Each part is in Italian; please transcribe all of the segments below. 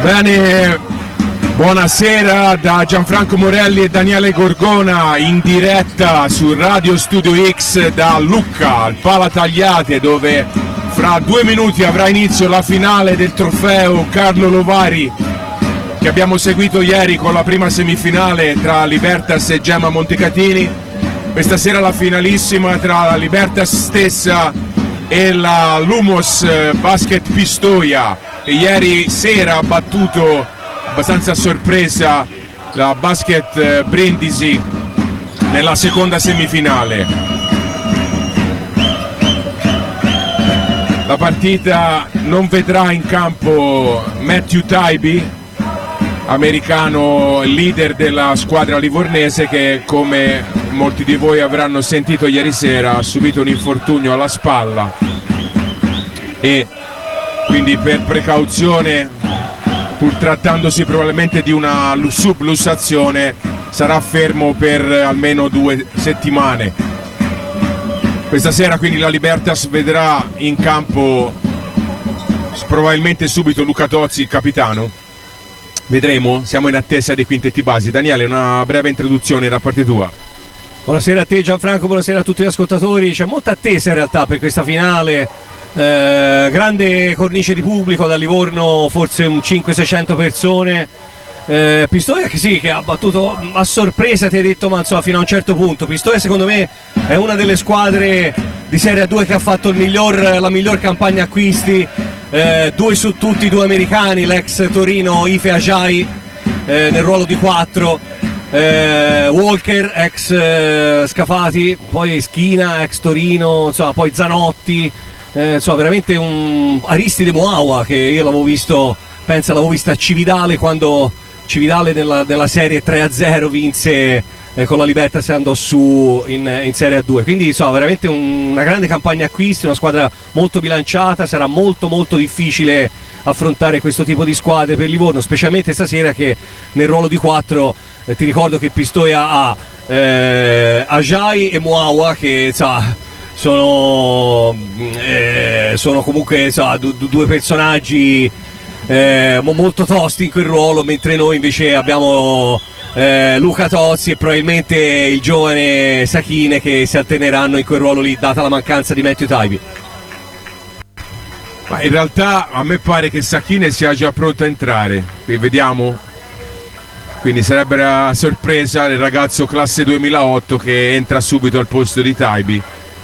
Bene, buonasera da Gianfranco Morelli e Daniele Gorgona in diretta su Radio Studio X da Lucca, al Pala Tagliate, dove fra 2 minuti avrà inizio la finale del trofeo Carlo Lovari che abbiamo seguito ieri con la prima semifinale tra Libertas e Gemma Montecatini. Questa sera la finalissima tra la Libertas stessa e la Lumos Basket Pistoia, che ieri sera ha battuto abbastanza a sorpresa la Basket Brindisi nella seconda semifinale. La partita non vedrà in campo Matthew Taibi, americano leader della squadra livornese, che come molti di voi avranno sentito ieri sera ha subito un infortunio alla spalla e quindi per precauzione, pur trattandosi probabilmente di una sublussazione, sarà fermo per almeno 2 settimane. Questa sera quindi la Libertas vedrà in campo probabilmente subito Luca Tozzi, il capitano. Vedremo, siamo in attesa dei quintetti basi. Daniele, una breve introduzione da parte tua. Buonasera a te Gianfranco, buonasera a tutti gli ascoltatori. C'è molta attesa in realtà per questa finale. Grande cornice di pubblico da Livorno, forse un 500-600 persone. Pistoia che sì, che ha battuto a sorpresa, ti hai detto, ma insomma fino a un certo punto. Pistoia secondo me è una delle squadre di Serie A2 che ha fatto la miglior campagna acquisti. 2 su tutti, 2 americani, l'ex Torino Ife Ajay nel ruolo di 4, Walker ex Scafati, poi Schina ex Torino, insomma, poi Zanotti, insomma veramente un Aristide Moawa che io l'avevo visto, penso l'avevo vista a Cividale quando Cividale della serie 3-0 vinse con la Libertas e andò su in Serie A2, quindi insomma veramente una grande campagna acquisti, una squadra molto bilanciata. Sarà molto molto difficile affrontare questo tipo di squadre per Livorno, specialmente stasera che nel ruolo di 4 ti ricordo che Pistoia ha Ajay e Moawa che sono comunque 2 personaggi molto tosti in quel ruolo, mentre noi invece abbiamo Luca Tozzi e probabilmente il giovane Sachine che si alterneranno in quel ruolo lì, data la mancanza di Matthew Taibi. Ma in realtà a me pare che Sachine sia già pronto a entrare, qui vediamo, quindi sarebbe una sorpresa il ragazzo classe 2008 che entra subito al posto di Taibi.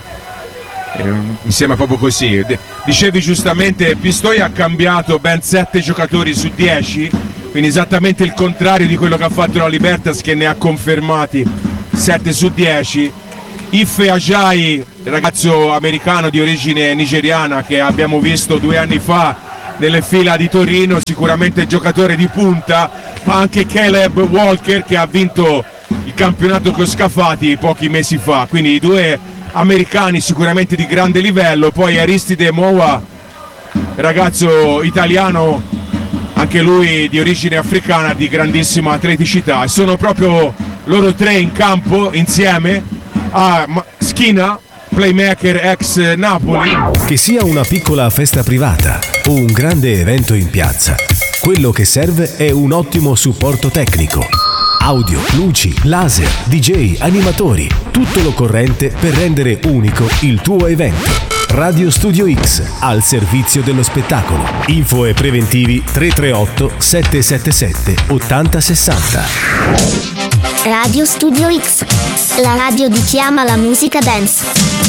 Mi sembra proprio così. Dicevi giustamente, Pistoia ha cambiato ben 7 giocatori su 10, quindi esattamente il contrario di quello che ha fatto la Libertas, che ne ha confermati 7 su 10. Ife Ajay, ragazzo americano di origine nigeriana che abbiamo visto 2 anni fa nelle fila di Torino, sicuramente giocatore di punta, ma anche Caleb Walker che ha vinto il campionato con Scafati pochi mesi fa, quindi i 2 americani sicuramente di grande livello. Poi Aristide Moawa, ragazzo italiano, anche lui di origine africana, di grandissima atleticità, e sono proprio loro 3 in campo insieme a Schina, playmaker ex Napoli. Che sia una piccola festa privata o un grande evento in piazza, quello che serve è un ottimo supporto tecnico. Audio, luci, laser, DJ, animatori, tutto l'occorrente per rendere unico il tuo evento. Radio Studio X, al servizio dello spettacolo. Info e preventivi 338 777 8060. Radio Studio X, la radio di chi ama la musica dance.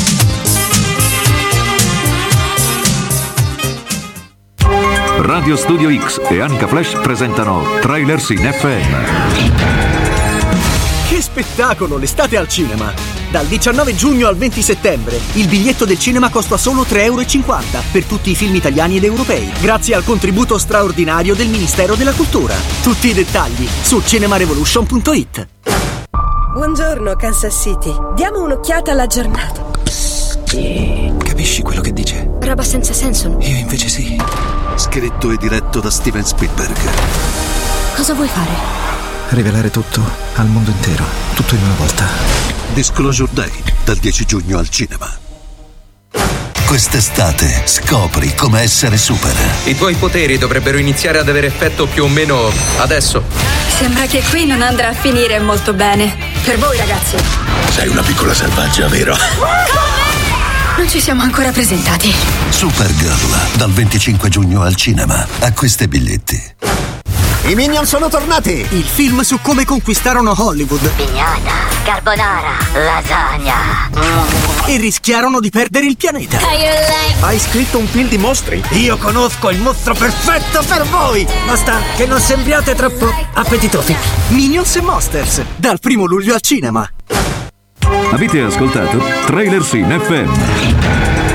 Radio Studio X e Anca Flash presentano Trailers in FM. Che spettacolo, l'estate al cinema! Dal 19 giugno al 20 settembre il biglietto del cinema costa solo €3,50 per tutti i film italiani ed europei, grazie al contributo straordinario del Ministero della Cultura. Tutti i dettagli su cinemarevolution.it. Buongiorno Kansas City, diamo un'occhiata alla giornata. Capisci quello che dice? Roba senza senso. Io invece sì. Scritto e diretto da Steven Spielberg. Cosa vuoi fare? Rivelare tutto al mondo intero, tutto in una volta. Disclosure Day, dal 10 giugno al cinema. Quest'estate scopri come essere super. I tuoi poteri dovrebbero iniziare ad avere effetto più o meno adesso. Sembra che qui non andrà a finire molto bene. Per voi, ragazzi. Sei una piccola selvaggia, vero? Non ci siamo ancora presentati. Supergirl, dal 25 giugno al cinema. Acquista i biglietti. I Minion sono tornati! Il film su come conquistarono Hollywood. Pignata, carbonara, lasagna. E rischiarono di perdere il pianeta. Hai scritto un film di mostri? Io conosco il mostro perfetto per voi! Basta che non sembriate troppo appetitosi. Minions e Monsters, dal 1 luglio al cinema. Avete ascoltato Trailers in FM.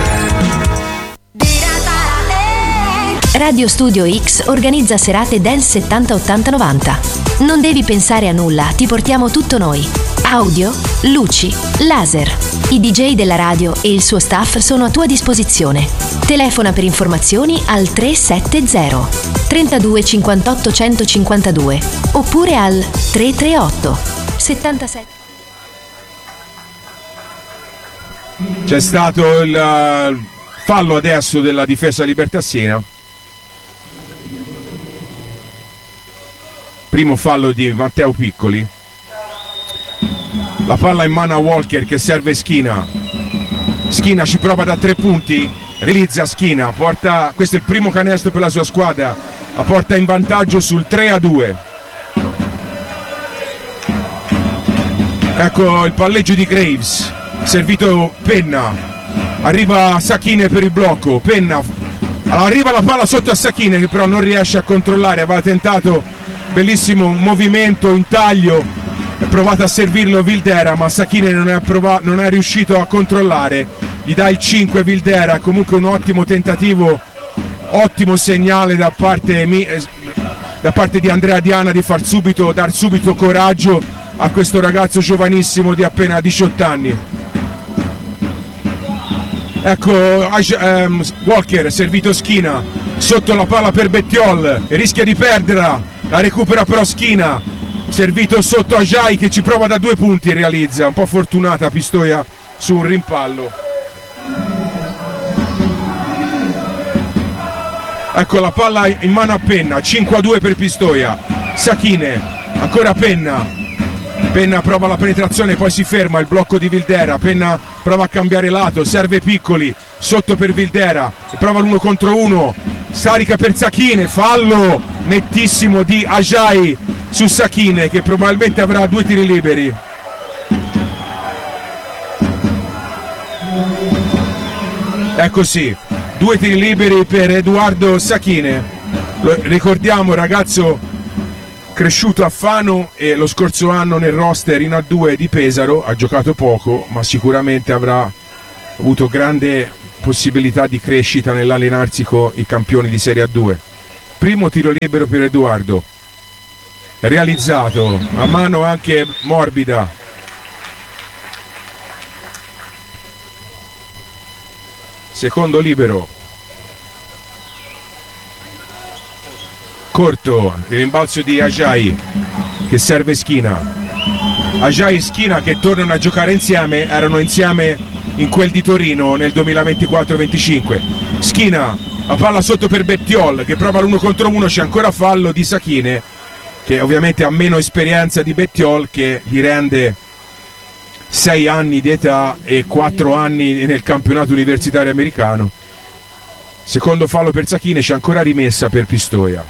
Radio Studio X organizza serate Dance 70 80 90. Non devi pensare a nulla, ti portiamo tutto noi. Audio, luci, laser. I DJ della radio e il suo staff sono a tua disposizione. Telefona per informazioni al 370 32 58 152 oppure al 338 77. C'è stato il fallo adesso della difesa libertassina. Primo fallo di Matteo Piccoli. La palla in mano a Walker che serve Schina. Schina ci prova da 3 punti, realizza Schina, porta, questo è il primo canestro per la sua squadra, la porta in vantaggio sul 3-2. Ecco il palleggio di Graves, servito Penna, arriva Sakine per il blocco, Penna, arriva la palla sotto a Sakine che però non riesce a controllare, aveva tentato bellissimo movimento in taglio, è provato a servirlo Vildera ma Sakine non è riuscito a controllare, gli dà il 5 Vildera, comunque un ottimo tentativo, ottimo segnale da parte di Andrea Diana di dar subito coraggio a questo ragazzo giovanissimo di appena 18 anni. Ecco Walker, servito Schina, sotto la palla per Bettiol, rischia di perderla, la recupera però Schina, servito sotto Ajay che ci prova da 2 punti e realizza, un po' fortunata Pistoia su un rimpallo. Ecco la palla in mano a Penna, 5-2 per Pistoia, Sakine, ancora Penna prova la penetrazione, poi si ferma, il blocco di Vildera, Penna prova a cambiare lato, serve Piccoli, sotto per Vildera, prova l'1 contro 1, scarica per Sakine, fallo nettissimo di Ajay su Sakine che probabilmente avrà 2 tiri liberi. Ecco sì, 2 tiri liberi per Edoardo Sakine, ricordiamo ragazzo cresciuto a Fano e lo scorso anno nel roster in A2 di Pesaro, ha giocato poco ma sicuramente avrà avuto grande possibilità di crescita nell'allenarsi con i campioni di Serie A2. Primo tiro libero per Edoardo, realizzato, a mano anche morbida. Secondo libero. Corto, il rimbalzo di Ajay che serve Schina. Ajay e Schina che tornano a giocare insieme, erano insieme in quel di Torino nel 2024-25. Schina, la palla sotto per Bettiol che prova l'1 contro 1, c'è ancora fallo di Sakine che ovviamente ha meno esperienza di Bettiol che gli rende 6 anni di età e 4 anni nel campionato universitario americano. Secondo fallo per Sakine, c'è ancora rimessa per Pistoia.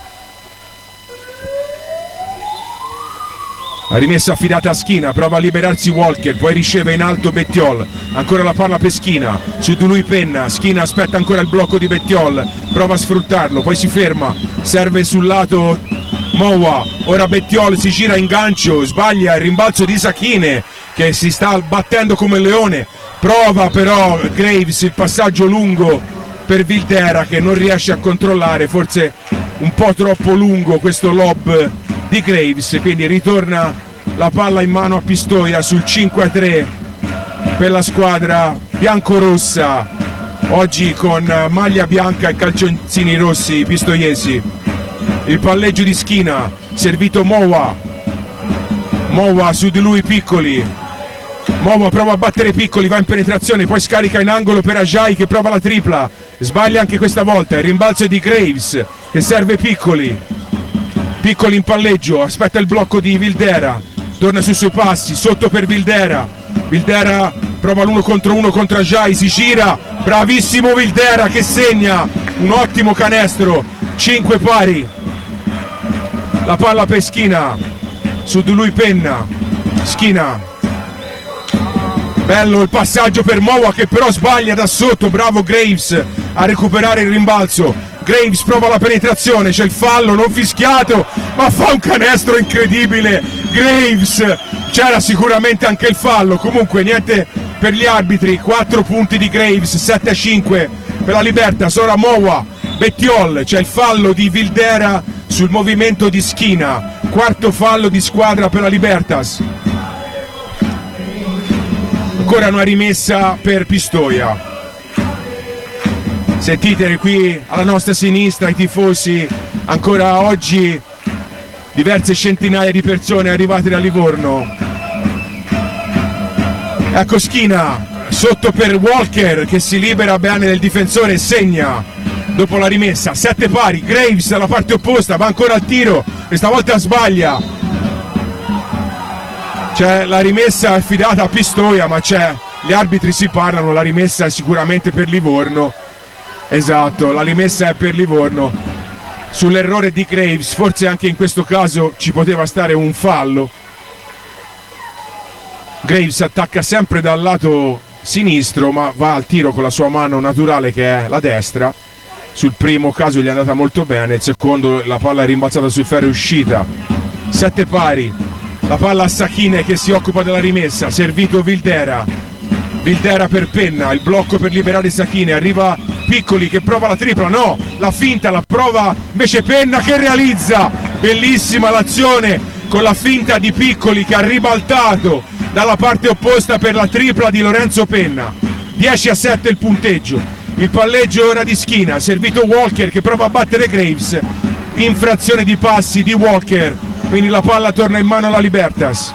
La rimessa affidata a Schina, prova a liberarsi Walker, poi riceve in alto Bettiol, ancora la palla per Schina, su di lui Penna, Schina aspetta ancora il blocco di Bettiol, prova a sfruttarlo, poi si ferma, serve sul lato Mowa, ora Bettiol si gira in gancio, sbaglia il rimbalzo di Sakine che si sta battendo come un leone, prova però Graves il passaggio lungo per Vildera che non riesce a controllare, forse un po' troppo lungo questo lob di Graves, quindi ritorna la palla in mano a Pistoia sul 5-3 per la squadra biancorossa, oggi con maglia bianca e calzoncini rossi pistoiesi. Il palleggio di Schina, servito Mowa su di lui Piccoli, Momo prova a battere Piccoli, va in penetrazione, poi scarica in angolo per Ajay che prova la tripla, sbaglia anche questa volta. Il rimbalzo è di Graves che serve Piccoli in palleggio, aspetta il blocco di Vildera, torna sui suoi passi, sotto per Vildera prova l'1 contro 1 contro Ajay, si gira, bravissimo Vildera che segna un ottimo canestro. 5 pari, la palla per Schina, su di lui Penna, Schina, bello il passaggio per Mowa che però sbaglia da sotto, bravo Graves a recuperare il rimbalzo. Graves prova la penetrazione, c'è il fallo non fischiato, ma fa un canestro incredibile Graves, c'era sicuramente anche il fallo, comunque niente per gli arbitri. 4 punti di Graves, 7-5 per la Libertas. Ora Mowa, Bettiol, c'è il fallo di Vildera sul movimento di Schina, quarto fallo di squadra per la Libertas. Ancora una rimessa per Pistoia. Sentite qui alla nostra sinistra i tifosi, ancora oggi diverse centinaia di persone arrivate da Livorno. Ecco Schina sotto per Walker che si libera bene del difensore e segna dopo la rimessa. 7 pari, Graves dalla parte opposta, va ancora al tiro, questa volta sbaglia. C'è la rimessa affidata a Pistoia, ma gli arbitri si parlano, la rimessa è sicuramente per Livorno. Esatto, la rimessa è per Livorno sull'errore di Graves, forse anche in questo caso ci poteva stare un fallo. Graves attacca sempre dal lato sinistro ma va al tiro con la sua mano naturale che è la destra. Sul primo caso gli è andata molto bene, il secondo la palla è rimbalzata sul ferro e uscita. 7 pari, la palla a Sachine che si occupa della rimessa, servito Vildera per Penna, il blocco per liberare Sachine, arriva Piccoli che prova la tripla, no, la finta la prova invece Penna che realizza, bellissima l'azione con la finta di Piccoli che ha ribaltato dalla parte opposta per la tripla di Lorenzo Penna. 10-7 il punteggio, il palleggio ora di Schina, servito Walker che prova a battere Graves, infrazione di passi di Walker, quindi la palla torna in mano alla Libertas.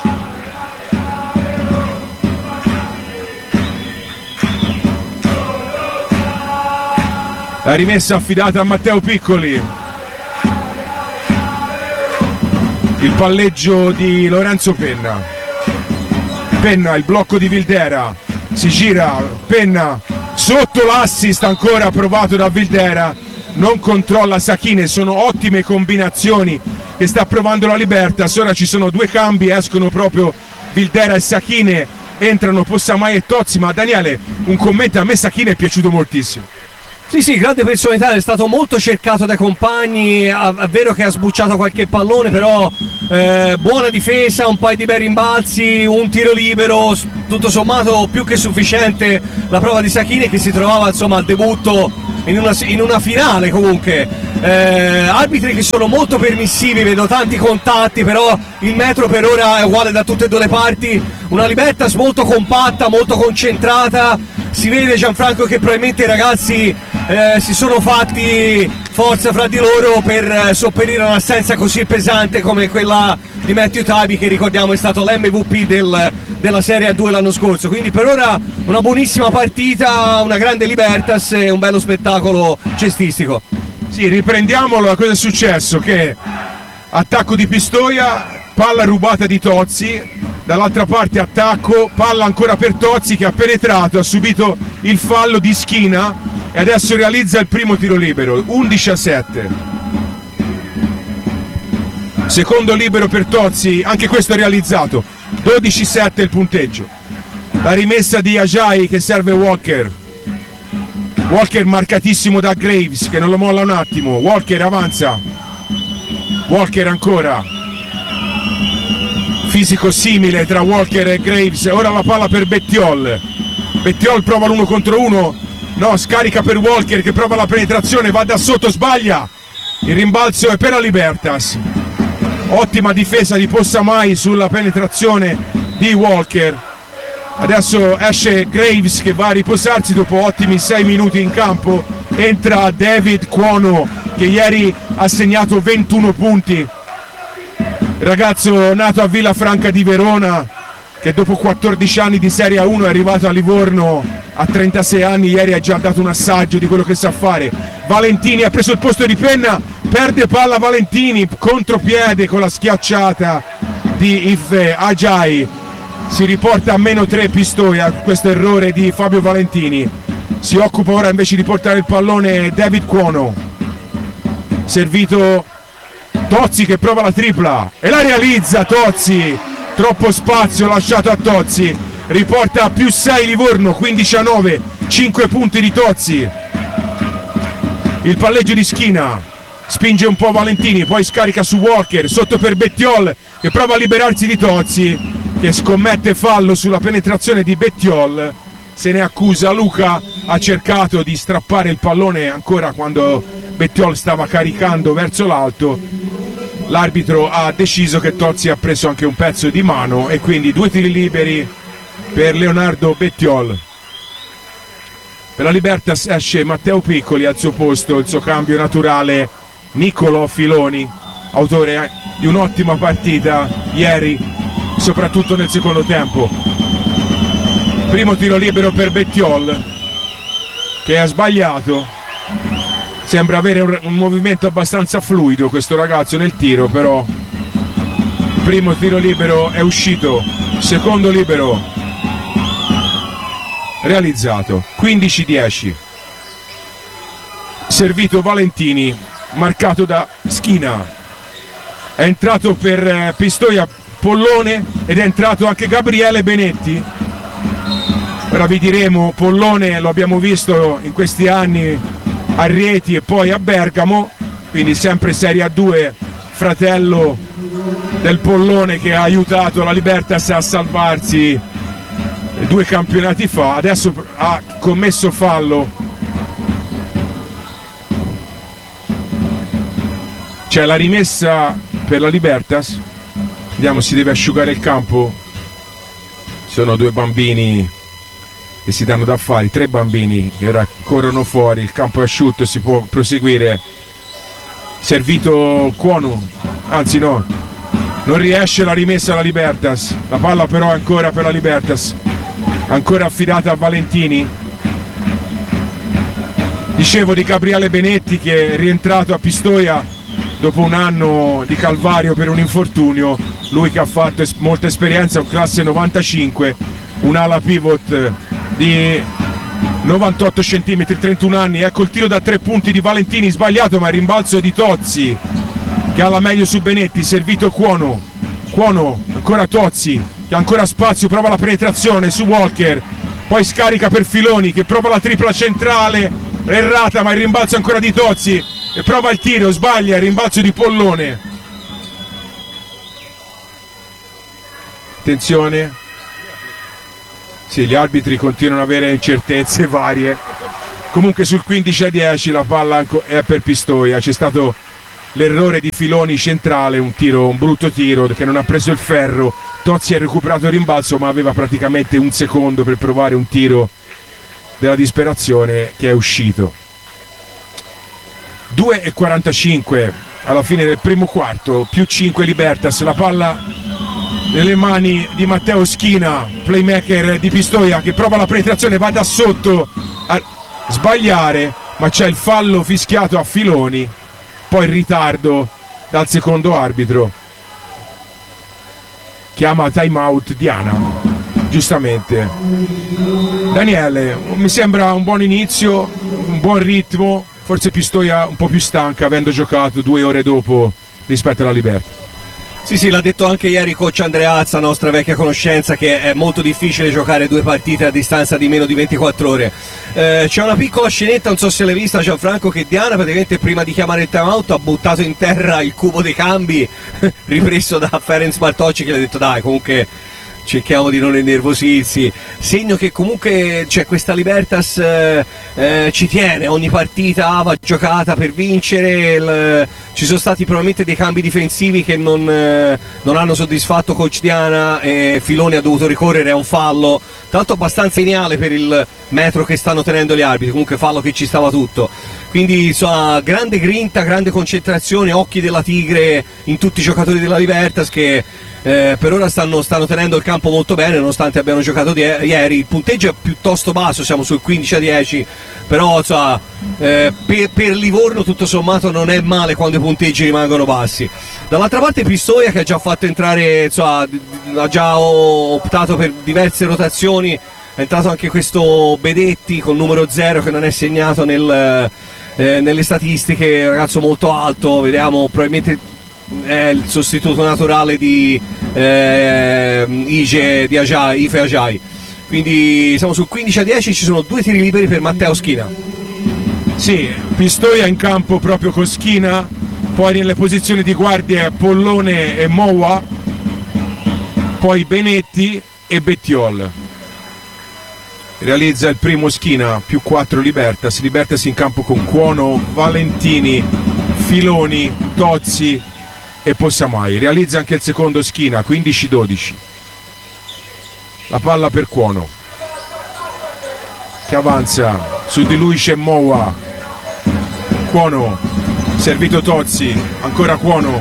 La rimessa affidata a Matteo Piccoli, il palleggio di Lorenzo Penna, il blocco di Vildera, si gira, Penna sotto l'assist ancora provato da Vildera, non controlla Sachine, sono ottime combinazioni che sta provando la Libertas. Ora ci sono 2 cambi, escono proprio Vildera e Sachine, entrano Possamai e Tozzi, ma Daniele un commento, a me Sachine è piaciuto moltissimo. Sì, grande personalità, è stato molto cercato dai compagni, è vero che ha sbucciato qualche pallone, però buona difesa, un paio di bei rimbalzi, un tiro libero, tutto sommato più che sufficiente la prova di Sachine che si trovava insomma al debutto in una finale comunque. Arbitri che sono molto permissivi, vedo tanti contatti, però il metro per ora è uguale da tutte e due le parti. Una Libertas molto compatta, molto concentrata, si vede Gianfranco che probabilmente i ragazzi si sono fatti forza fra di loro per sopperire a un'assenza così pesante come quella di Matthew Taibi, che ricordiamo è stato l'MVP della Serie A2 l'anno scorso. Quindi per ora una buonissima partita, una grande Libertas e un bello spettacolo cestistico. Sì, riprendiamolo, cosa è successo? Che attacco di Pistoia, palla rubata di Tozzi, dall'altra parte attacco, palla ancora per Tozzi che ha penetrato, ha subito il fallo di Schina e adesso realizza il primo tiro libero. 11-7. Secondo libero per Tozzi, anche questo è realizzato. 12-7 il punteggio. La rimessa di Ajay che serve Walker marcatissimo da Graves che non lo molla un attimo. Walker avanza, Walker ancora, fisico simile tra Walker e Graves. Ora la palla per Bettiol prova l'1 contro 1, no, scarica per Walker che prova la penetrazione, va da sotto, sbaglia, il rimbalzo è per la Libertas. Ottima difesa di Possamai sulla penetrazione di Walker. Adesso esce Graves che va a riposarsi dopo ottimi 6 minuti in campo. Entra David Cuono che ieri ha segnato 21 punti. Ragazzo nato a Villafranca di Verona, che dopo 14 anni di Serie A1 è arrivato a Livorno a 36 anni, ieri ha già dato un assaggio di quello che sa fare. Valentini ha preso il posto di Penna, perde palla Valentini, contropiede con la schiacciata di Ife Ajay, si riporta a -3 Pistoia, questo errore di Fabio Valentini. Si occupa ora invece di portare il pallone David Cuono, servito Tozzi che prova la tripla e la realizza. Tozzi, troppo spazio lasciato a Tozzi, riporta a +6 Livorno, 15-9, 5 punti di Tozzi. Il palleggio di Schina, spinge un po' Valentini, poi scarica su Walker, sotto per Bettiol che prova a liberarsi di Tozzi, che scommette fallo sulla penetrazione di Bettiol. Se ne accusa Luca, ha cercato di strappare il pallone ancora quando Bettiol stava caricando verso l'alto. L'arbitro ha deciso che Tozzi ha preso anche un pezzo di mano e quindi 2 tiri liberi per Leonardo Bettiol. Per la Libertas esce Matteo Piccoli, al suo posto il suo cambio naturale Niccolò Filoni, autore di un'ottima partita ieri, soprattutto nel secondo tempo. Primo tiro libero per Bettiol, che ha sbagliato. Sembra avere un movimento abbastanza fluido questo ragazzo nel tiro, però primo tiro libero è uscito, secondo libero realizzato. 15-10. Servito Valentini, marcato da Schina. È entrato per Pistoia Pollone ed è entrato anche Gabriele Benetti. Ora vi diremo, Pollone lo abbiamo visto in questi anni a Rieti e poi a Bergamo, quindi sempre Serie A2, fratello del Pollone che ha aiutato la Libertas a salvarsi 2 campionati fa. Adesso ha commesso fallo, c'è la rimessa per la Libertas. Vediamo, si deve asciugare il campo, sono 2 bambini che si danno da fare, 3 bambini che ora corrono fuori, il campo è asciutto, si può proseguire. Servito Cuono, anzi no, non riesce la rimessa alla Libertas, la palla però è ancora per la Libertas, ancora affidata a Valentini. Dicevo di Gabriele Benetti che è rientrato a Pistoia dopo un anno di calvario per un infortunio, lui che ha fatto molta esperienza, un classe 95, un'ala pivot di 98 cm, 31 anni. Ecco il tiro da 3 punti di Valentini, sbagliato, ma il rimbalzo di Tozzi che ha la meglio su Benetti. Servito Cuono, ancora Tozzi che ha ancora spazio, prova la penetrazione su Walker, poi scarica per Filoni che prova la tripla centrale, errata, ma il rimbalzo ancora di Tozzi e prova il tiro, sbaglia, il rimbalzo di Pollone. Attenzione, sì, gli arbitri continuano ad avere incertezze varie. Comunque sul 15-10 la palla è per Pistoia. C'è stato l'errore di Filoni centrale, un brutto tiro che non ha preso il ferro. Tozzi ha recuperato il rimbalzo, ma aveva praticamente un secondo per provare un tiro della disperazione che è uscito. 2:45 alla fine del primo quarto, +5 Libertas. La palla nelle mani di Matteo Schina, playmaker di Pistoia, che prova la penetrazione, va da sotto a sbagliare, ma c'è il fallo fischiato a Filoni, poi il ritardo dal secondo arbitro, chiama time out Diana, giustamente. Daniele, mi sembra un buon inizio, un buon ritmo, forse Pistoia un po' più stanca avendo giocato 2 ore dopo rispetto alla Libertà. Sì, l'ha detto anche ieri coach Andreazza, nostra vecchia conoscenza, che è molto difficile giocare 2 partite a distanza di meno di 24 ore. C'è una piccola scenetta, non so se l'hai vista Gianfranco, che Diana praticamente prima di chiamare il timeout ha buttato in terra il cubo dei cambi ripreso da Ferenc Bartocci, che gli ha detto dai, comunque cerchiamo di non innervosirsi, segno che comunque c'è questa Libertas ci tiene, ogni partita va giocata per vincere, ci sono stati probabilmente dei cambi difensivi che non hanno soddisfatto coach Diana e Filoni ha dovuto ricorrere a un fallo, tra l'altro abbastanza lineare per il metro che stanno tenendo gli arbitri, comunque fallo che ci stava tutto. quindi insomma, grande grinta, grande concentrazione, occhi della tigre in tutti i giocatori della Libertas che per ora stanno tenendo il campo molto bene, nonostante abbiano giocato ieri. Il punteggio è piuttosto basso, siamo sul 15-10, però insomma, per Livorno tutto sommato non è male quando i punteggi rimangono bassi. Dall'altra parte Pistoia, che ha già fatto entrare, insomma, ha già optato per diverse rotazioni, è entrato anche questo Bedetti con numero 0 che non è segnato nelle statistiche, un ragazzo molto alto, vediamo, probabilmente è il sostituto naturale di Ife Ajay. Quindi siamo sul 15-10, ci sono 2 tiri liberi per Matteo Schina. Sì, Pistoia in campo proprio con Schina, poi nelle posizioni di guardia Pollone e Mowa, poi Benetti e Bettiol. Realizza il primo Schina, più 4 Libertas in campo con Cuono, Valentini, Filoni, Tozzi e Possamai. Realizza anche il secondo Schina, 15-12. La palla per Cuono, che avanza, su di lui c'è Mowa. Cuono, servito Tozzi, ancora Cuono,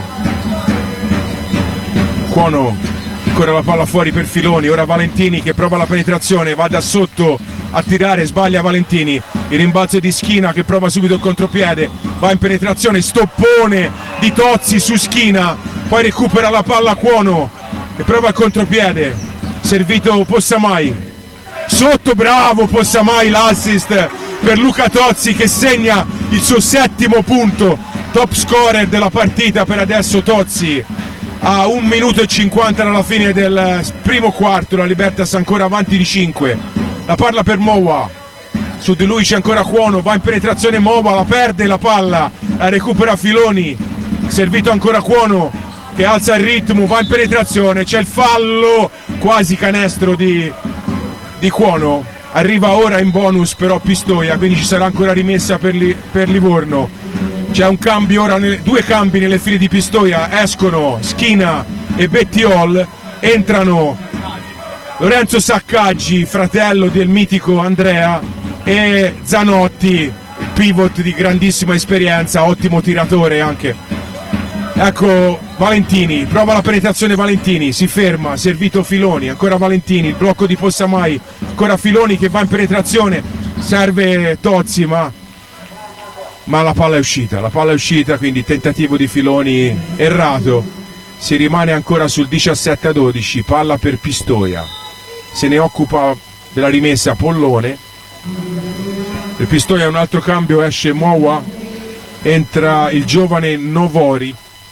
ancora la palla fuori per Filoni, ora Valentini che prova la penetrazione, va da sotto a tirare, sbaglia Valentini, il rimbalzo di Schina che prova subito il contropiede, va in penetrazione, stoppone di Tozzi su Schina, poi recupera la palla Cuono e prova il contropiede, servito Possamai, sotto, bravo Possamai, l'assist per Luca Tozzi che segna il suo 7° punto, top scorer della partita per adesso Tozzi. A 1 minuto e 50 dalla fine del primo quarto, la Libertas ancora avanti di 5. La palla per Mowa, su di lui c'è ancora Cuono, va in penetrazione Mowa, la perde la palla, la recupera Filoni, servito ancora Cuono che alza il ritmo, va in penetrazione, c'è il fallo, quasi canestro di Cuono, arriva ora in bonus però Pistoia, quindi ci sarà ancora rimessa per Livorno. C'è un cambio ora, 2 cambi nelle file di Pistoia, escono Schina e Bettiol, entrano Lorenzo Saccaggi, fratello del mitico Andrea, e Zanotti, pivot di grandissima esperienza, ottimo tiratore anche. Ecco Valentini, prova la penetrazione Valentini, si ferma, servito Filoni, ancora Valentini, il blocco di Possamai, ancora Filoni che va in penetrazione, serve Tozzi ma la palla è uscita, quindi tentativo di Filoni errato, si rimane ancora sul 17-12, palla per Pistoia, se ne occupa della rimessa Pollone, per Pistoia un altro cambio, esce Mowa, entra il giovane Novori.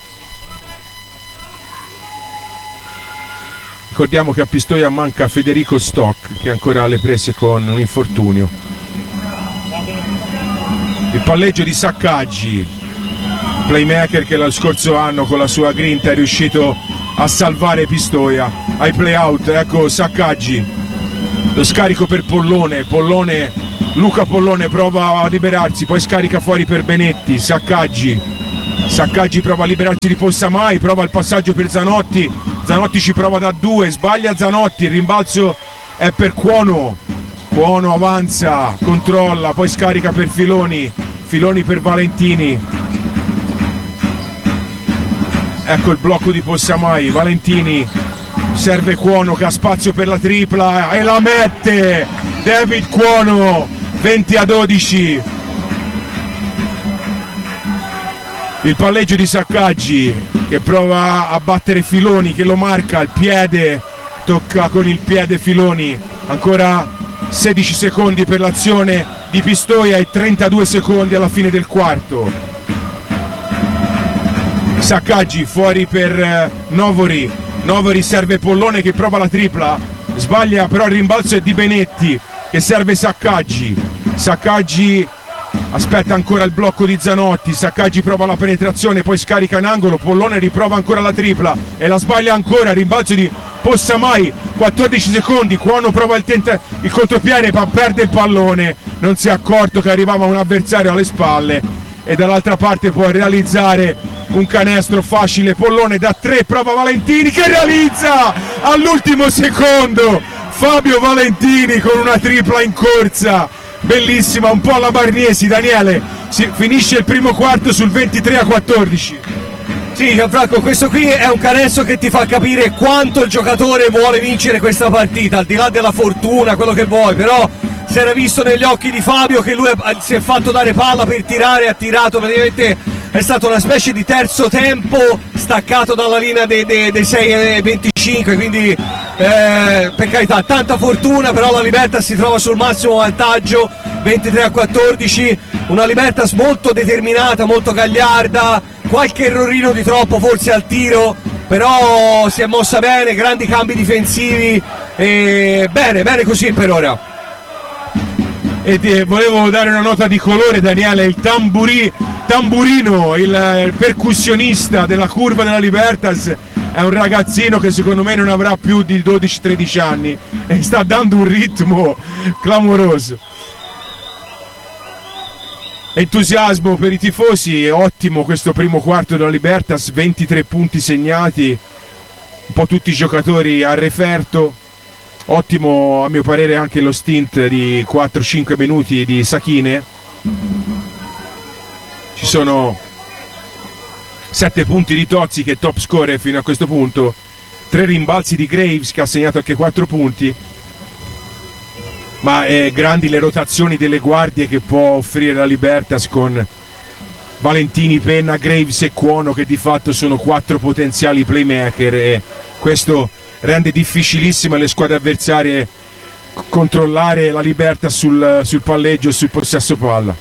Ricordiamo che a Pistoia manca Federico Stock che è ancora alle prese con un infortunio. Il palleggio di Saccaggi, playmaker che lo scorso anno con la sua grinta è riuscito a salvare Pistoia ai playout. Ecco Saccaggi, lo scarico per Pollone, Luca Pollone prova a liberarsi, poi scarica fuori per Benetti, Saccaggi prova a liberarsi di Possamai, prova il passaggio per Zanotti ci prova da 2, sbaglia Zanotti, il rimbalzo è per Cuono avanza, controlla, poi scarica per Filoni per Valentini, ecco il blocco di Possamai, Valentini serve Cuono che ha spazio per la tripla e la mette David Cuono, 20-12. Il palleggio di Saccaggi che prova a battere Filoni che lo marca, il piede, tocca con il piede Filoni, ancora 16 secondi per l'azione di Pistoia e 32 secondi alla fine del quarto. Saccaggi fuori per Novori serve Pollone che prova la tripla, sbaglia però il rimbalzo è di Benetti che serve Saccaggi aspetta ancora il blocco di Zanotti, Saccaggi prova la penetrazione, poi scarica in angolo, Pollone riprova ancora la tripla e la sbaglia ancora, rimbalzo di Possamai, 14 secondi, Cuono prova il contropiede ma perde il pallone, non si è accorto che arrivava un avversario alle spalle e dall'altra parte può realizzare un canestro facile, Pollone da 3, prova Valentini che realizza all'ultimo secondo, Fabio Valentini con una tripla in corsa, bellissima, un po' alla Barniesi, Daniele, finisce il primo quarto sul 23-14. Sì, Gianfranco, questo qui è un canestro che ti fa capire quanto il giocatore vuole vincere questa partita, al di là della fortuna, quello che vuoi, però si era visto negli occhi di Fabio che lui si è fatto dare palla per tirare, ha tirato praticamente, è stato una specie di terzo tempo staccato dalla linea dei 6-25, quindi per carità tanta fortuna, però la Libertas si trova sul massimo vantaggio 23-14, una Libertas molto determinata, molto gagliarda, qualche errorino di troppo forse al tiro, però si è mossa bene, grandi cambi difensivi e bene così per ora. E volevo dare una nota di colore, Daniele, il Tamburino, il percussionista della curva della Libertas, è un ragazzino che secondo me non avrà più di 12-13 anni e sta dando un ritmo clamoroso. Entusiasmo per i tifosi, è ottimo questo primo quarto della Libertas, 23 punti segnati, un po' tutti i giocatori a referto, ottimo a mio parere anche lo stint di 4-5 minuti di Sakine, ci sono 7 punti di Tozzi che è top scorer fino a questo punto, 3 rimbalzi di Graves che ha segnato anche 4 punti, ma grandi le rotazioni delle guardie che può offrire la Libertas con Valentini, Penna, Graves e Cuono, che di fatto sono 4 potenziali playmaker, e questo rende difficilissimo alle squadre avversarie controllare la Libertas sul palleggio e sul possesso palla.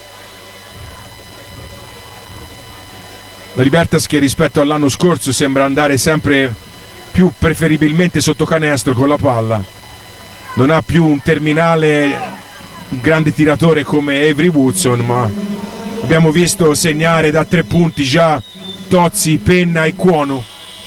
La Libertas che rispetto all'anno scorso sembra andare sempre più preferibilmente sotto canestro con la palla, non ha più un terminale, un grande tiratore come Avery Woodson, ma abbiamo visto segnare da 3 punti già Tozzi, Penna e Cuono.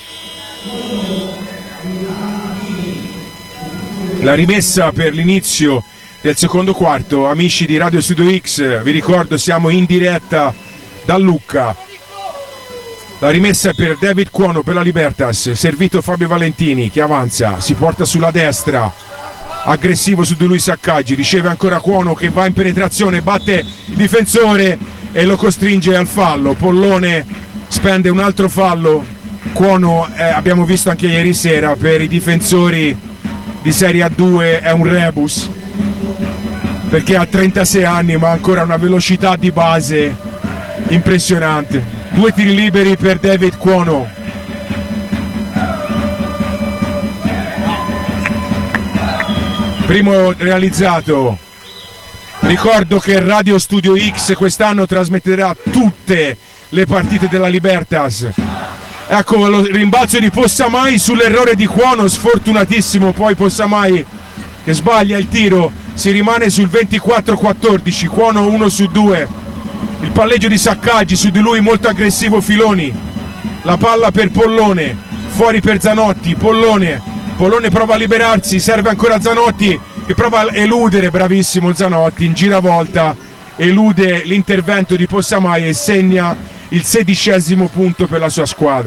La rimessa per l'inizio del secondo quarto, amici di Radio Studio X, vi ricordo siamo in diretta da Lucca. La rimessa per David Cuono per la Libertas, servito Fabio Valentini che avanza, si porta sulla destra, aggressivo su di lui Saccaggi, riceve ancora Cuono che va in penetrazione, batte il difensore e lo costringe al fallo. Pollone spende un altro fallo. Cuono abbiamo visto anche ieri sera, per i difensori di Serie A2 è un rebus, perché ha 36 anni ma ha ancora una velocità di base impressionante. 2 tiri liberi per David Cuono. Primo realizzato. Ricordo che Radio Studio X quest'anno trasmetterà tutte le partite della Libertas. Ecco lo rimbalzo di Possamai sull'errore di Cuono, sfortunatissimo poi Possamai che sbaglia il tiro, si rimane sul 24-14, Cuono 1 su 2. Il palleggio di Saccaggi, su di lui molto aggressivo Filoni, la palla per Pollone, fuori per Zanotti, Pollone prova a liberarsi, serve ancora Zanotti che prova a eludere, bravissimo Zanotti, in giravolta elude l'intervento di Possamai e segna il 16° punto per la sua squadra.